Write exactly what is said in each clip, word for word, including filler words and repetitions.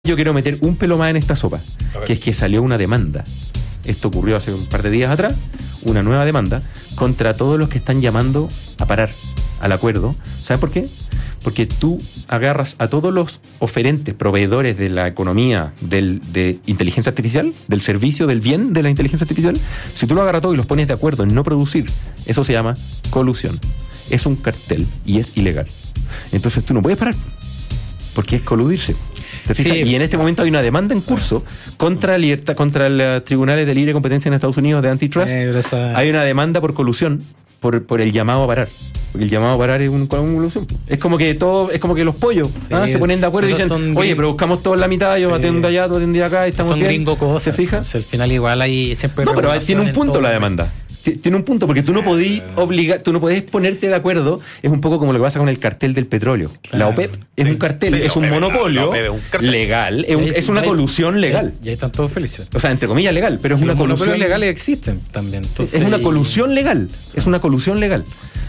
Yo quiero meter un pelo más en esta sopa, que es que salió una demanda. Esto ocurrió hace un par de días atrás, una nueva demanda contra todos los que están llamando a parar al acuerdo. ¿Sabes por qué? Porque tú agarras a todos los oferentes, proveedores de la economía del, de inteligencia artificial, del servicio, del bien de la inteligencia artificial. Si tú lo agarras todo y los pones de acuerdo en no producir, eso se llama colusión. Es un cartel y es ilegal. Entonces tú no puedes parar, porque es coludirse. Sí, y en este momento hay una demanda en curso contra libertad, contra los tribunales de libre competencia en Estados Unidos de antitrust. Sí, esa... Hay una demanda por colusión, por, por el llamado a parar. Porque el llamado a parar es un, una colusión. Es como que todo, es como que los pollos sí, ¿ah? se ponen de acuerdo y dicen, oye, gring... pero buscamos todos la mitad, yo sí. atiendo allá, tú atendí acá, estamos son bien. Son gringo cosas. ¿Se fija? Al final igual hay siempre... No, pero tiene un punto la demanda. Tiene un punto, porque tú no podís obligar, tú no podés ponerte de acuerdo. Es un poco como lo que pasa con el cartel del petróleo. Claro. La OPEP es sí. un cartel, sí, es un monopolio es un legal, es, un, es una colusión legal. Y ahí están todos felices. O sea, entre comillas legal, pero es y una los colusión. Los monopolios legales existen también. Entonces, es una colusión legal. Es una colusión legal.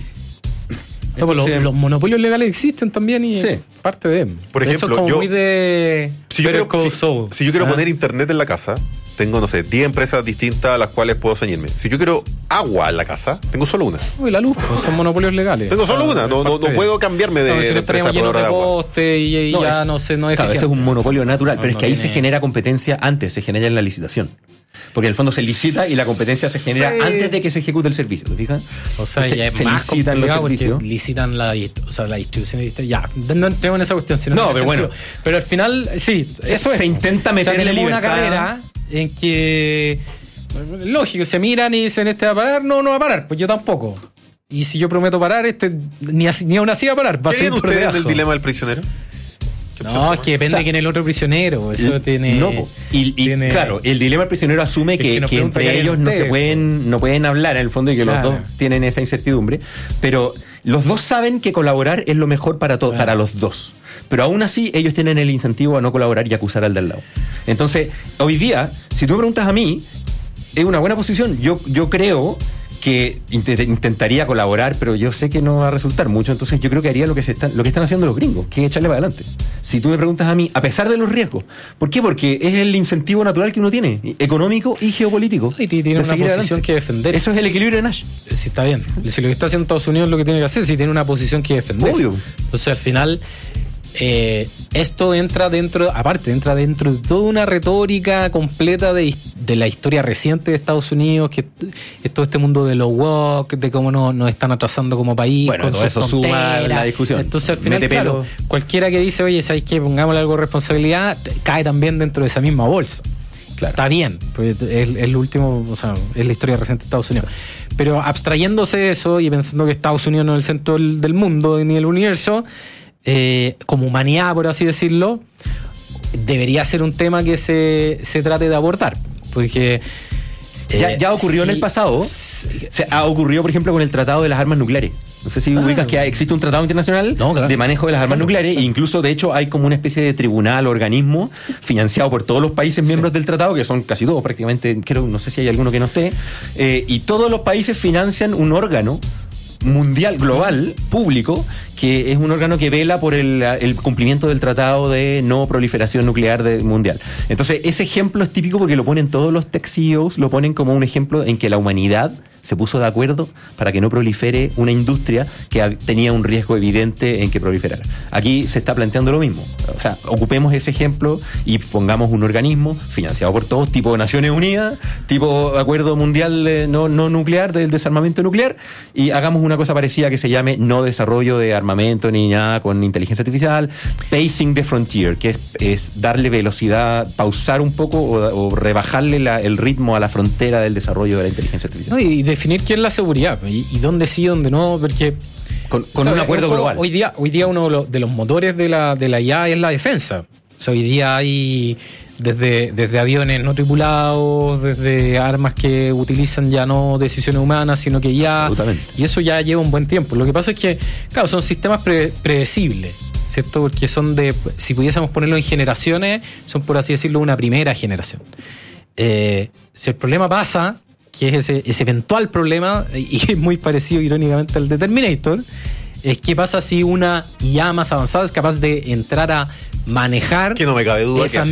No, pues los, los monopolios legales existen también y sí. parte de. Por ejemplo, eso es como yo, muy de. Si yo quiero, si, si yo quiero ¿Ah? poner internet en la casa, tengo, no sé, diez empresas distintas a las cuales puedo ceñirme. Si yo quiero agua en la casa, tengo solo una. Uy, la luz, pues son monopolios legales. Tengo solo ah, una, no, no, no puedo cambiarme de, no, si de empresa llenos de poste y, y no, ya es, no sé, no es claro, ese es un monopolio natural, no, pero no es que ahí tiene... se genera competencia antes, se genera en la licitación. Porque en el fondo se licita y la competencia se genera sí. antes de que se ejecute el servicio, ¿te fijas? O sea, se, ya es se más licitan los servicios. Licitan la, o sea, la distribución. Ya, no entremos en esa cuestión. Sino no, pero bueno. Pero al final, sí, se, eso se es. Se intenta meterle o sea, libertad. Una carrera en que, lógico, se miran y dicen, este va a parar, no, no va a parar, pues yo tampoco. Y si yo prometo parar, este ni, así, ni aún así va a parar. Va ¿Qué creen ustedes del dilema del prisionero? No, es que depende o sea, de quién es el otro prisionero. Eso y, tiene. No, y, y tiene, claro, el dilema del prisionero asume que, que, que entre ellos no se pueden, no pueden hablar en el fondo y que claro. los dos tienen esa incertidumbre. Pero los dos saben que colaborar es lo mejor para todos, claro. para los dos. Pero aún así, ellos tienen el incentivo a no colaborar y acusar al de al lado. Entonces, hoy día, si tú me preguntas a mí, es una buena posición. Yo, yo creo que intentaría colaborar, pero yo sé que no va a resultar mucho, entonces yo creo que haría lo que se están, lo que están haciendo los gringos, que es echarle para adelante. Si tú me preguntas a mí, a pesar de los riesgos, ¿por qué? Porque es el incentivo natural que uno tiene, económico y geopolítico. Y tiene una posición adelante. que defender. Eso es el equilibrio de Nash. Sí, está bien. Si lo que está haciendo Estados Unidos es lo que tiene que hacer, si tiene una posición que defender. Obvio. Entonces al final Eh, esto entra dentro, aparte, entra dentro de toda una retórica completa de, de la historia reciente de Estados Unidos, que es todo este mundo de los woke, de cómo nos, nos están atrasando como país. Bueno, con todo eso suma la discusión. Entonces, al final, claro, cualquiera que dice, oye, ¿sabéis qué? Pongámosle algo de responsabilidad, cae también dentro de esa misma bolsa. Claro. Está bien, pues es, es lo último, o sea, es la historia reciente de Estados Unidos. Pero abstrayéndose de eso y pensando que Estados Unidos no es el centro del, del mundo ni el universo, Eh, como humanidad, por así decirlo, debería ser un tema que se, se trate de abordar, porque eh, ya, ya ocurrió sí, en el pasado. Sí. O sea, ha ocurrido, por ejemplo, con el Tratado de las Armas Nucleares. No sé si ah, ubicas que existe un tratado internacional no, claro. de manejo de las armas claro, nucleares claro. e incluso, de hecho, hay como una especie de tribunal, organismo, financiado por todos los países miembros sí. del tratado, que son casi todos prácticamente, creo, no sé si hay alguno que no esté, eh, y todos los países financian un órgano mundial, global, público, que es un órgano que vela por el, el cumplimiento del tratado de no proliferación nuclear de, mundial. Entonces, ese ejemplo es típico porque lo ponen todos los tech C E Os, lo ponen como un ejemplo en que la humanidad se puso de acuerdo para que no prolifere una industria que tenía un riesgo evidente en que proliferara. Aquí se está planteando lo mismo. O sea, ocupemos ese ejemplo y pongamos un organismo financiado por todos, tipo Naciones Unidas, tipo Acuerdo Mundial de no, no Nuclear, del desarmamento nuclear, y hagamos una cosa parecida que se llame no desarrollo de armamento ni nada con inteligencia artificial, pacing the frontier, que es, es darle velocidad, pausar un poco o, o rebajarle la, el ritmo a la frontera del desarrollo de la inteligencia artificial. No, y definir qué es la seguridad y, y dónde sí, dónde no, porque con, con o sea, un acuerdo ojo, global. Hoy día, hoy día uno de los, de los motores de la, de la I A es la defensa. O sea, hoy día hay desde, desde aviones no tripulados, desde armas que utilizan ya no decisiones humanas, sino que ya... Y eso ya lleva un buen tiempo. Lo que pasa es que, claro, son sistemas pre, predecibles, ¿cierto? Porque son de... Si pudiésemos ponerlo en generaciones, son, por así decirlo, una primera generación. Eh, si el problema pasa, que es ese, ese eventual problema, y es muy parecido irónicamente al de Terminator, es qué pasa si una I A más avanzada es capaz de entrar a manejar que no me cabe duda esa que